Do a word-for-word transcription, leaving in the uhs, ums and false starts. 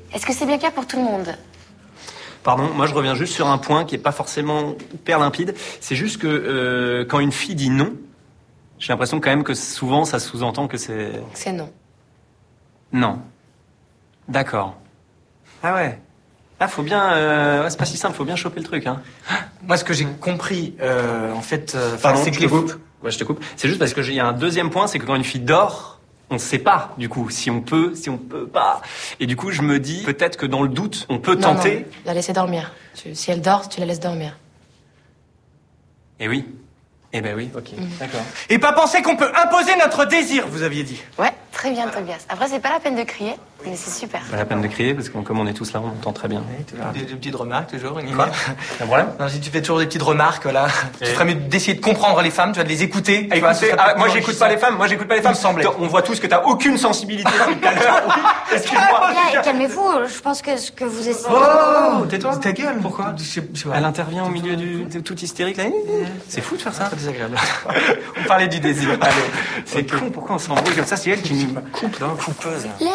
Est-ce que c'est bien clair pour tout le monde? Pardon, moi je reviens juste sur un point qui est pas forcément hyper limpide. C'est juste que euh, quand une fille dit non, j'ai l'impression quand même que souvent ça sous-entend que c'est... C'est non. Non. D'accord. Ah ouais. Ah, faut bien... Euh... Ouais, c'est pas si simple, faut bien choper le truc, hein. Moi, ce que j'ai compris, euh, en fait... Euh, Pardon, c'est je que te coupe. Ouais, je te coupe. C'est juste parce que il y a un deuxième point, c'est que quand une fille dort, on sait pas, du coup, si on peut, si on peut pas. Et du coup, je me dis, peut-être que dans le doute, on peut Non, tenter... non, la laisser dormir. Tu- si elle dort, tu la laisses dormir. Eh oui. Eh ben oui, ok, Mhm. d'accord. Et pas penser qu'on peut imposer notre désir, vous aviez dit. Ouais, très bien, Tobias. Après, c'est pas la peine de crier, mais c'est super. Pas la peine de crier, parce que comme on est tous là, on entend très bien. Des, des petites remarques, toujours. Une Quoi? Un problème? Non, si tu fais toujours des petites remarques, voilà. Et... Tu ferais mieux d'essayer de comprendre les femmes, tu vas de les écouter. Tu vois, ce Écoutez, serait ah, peut-être moi plus j'écoute pas les femmes, moi j'écoute pas les femmes. Il me semblait. On voit tous que t'as aucune sensibilité. Excuse-moi. Bien, calmez-vous, je pense que ce que vous essayez... Oh, tais-toi. Ta gueule. Pourquoi? Je sais- je sais pas. Elle intervient au milieu du de tout hystérique là. C'est fou de faire ça. Très désagréable. On parlait du désir. Allez. C'est con, pourquoi on s'embrouille comme ça? C'est elle qui nous coupe là. Coupeuse.